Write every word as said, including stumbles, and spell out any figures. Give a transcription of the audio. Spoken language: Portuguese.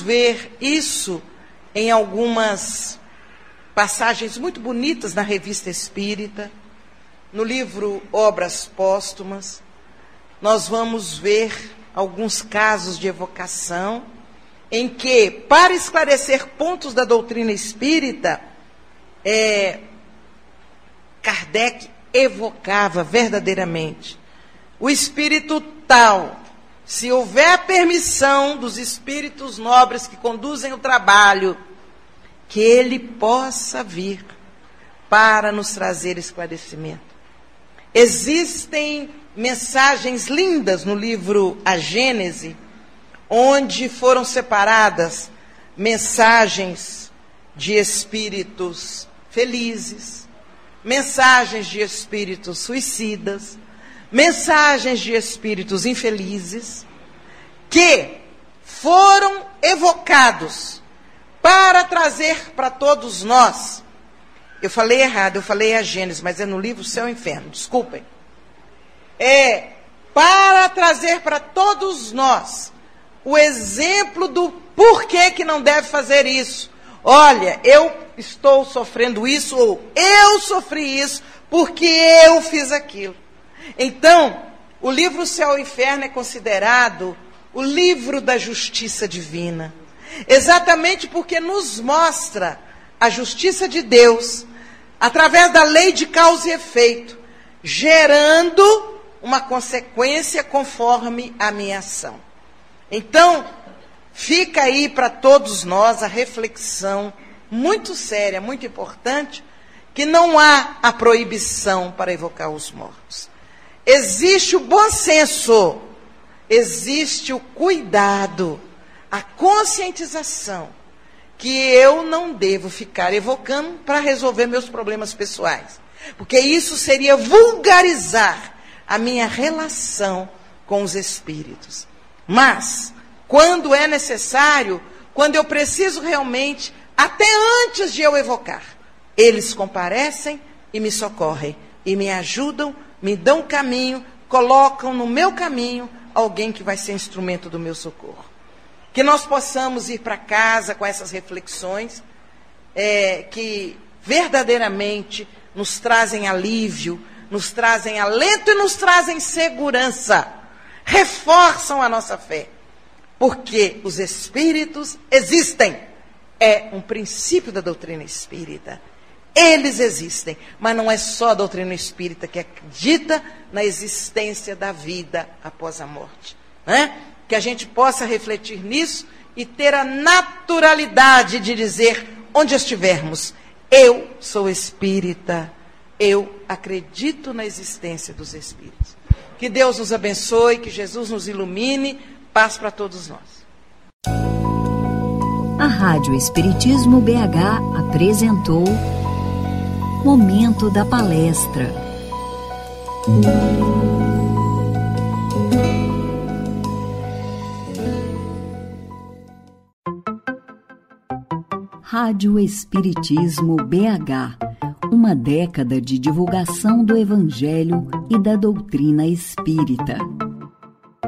ver isso em algumas passagens muito bonitas na Revista Espírita, no livro Obras Póstumas. Nós vamos ver alguns casos de evocação em que, para esclarecer pontos da doutrina espírita, é, Kardec evocava verdadeiramente o espírito tal, se houver permissão dos espíritos nobres que conduzem o trabalho, que ele possa vir para nos trazer esclarecimento. Existem mensagens lindas no livro A Gênese, onde foram separadas mensagens de espíritos felizes, mensagens de espíritos suicidas, mensagens de espíritos infelizes, que foram evocados para trazer para todos nós. Eu falei errado, eu falei a Gênesis, mas é no livro Céu e Inferno, desculpem. É para trazer para todos nós o exemplo do porquê que não deve fazer isso. Olha, eu estou sofrendo isso, ou eu sofri isso, porque eu fiz aquilo. Então, o livro Céu e Inferno é considerado o livro da justiça divina. Exatamente porque nos mostra a justiça de Deus, através da lei de causa e efeito, gerando uma consequência conforme a minha ação. Então, fica aí para todos nós a reflexão muito séria, muito importante, que não há a proibição para evocar os mortos. Existe o bom senso, existe o cuidado, a conscientização, que eu não devo ficar evocando para resolver meus problemas pessoais. Porque isso seria vulgarizar a minha relação com os espíritos. Mas, quando é necessário, quando eu preciso realmente, até antes de eu evocar, eles comparecem e me socorrem, e me ajudam, me dão caminho, colocam no meu caminho alguém que vai ser instrumento do meu socorro. Que nós possamos ir para casa com essas reflexões, é, que verdadeiramente nos trazem alívio, nos trazem alento e nos trazem segurança, reforçam a nossa fé, porque os espíritos existem, é um princípio da doutrina espírita. Eles existem, mas não é só a doutrina espírita que acredita na existência da vida após a morte, né? Que a gente possa refletir nisso e ter a naturalidade de dizer, onde estivermos, eu sou espírita, eu acredito na existência dos espíritos. Que Deus nos abençoe, que Jesus nos ilumine, paz para todos nós. A Rádio Espiritismo B H apresentou Momento da Palestra. Rádio Espiritismo B H, uma década de divulgação do Evangelho e da doutrina espírita.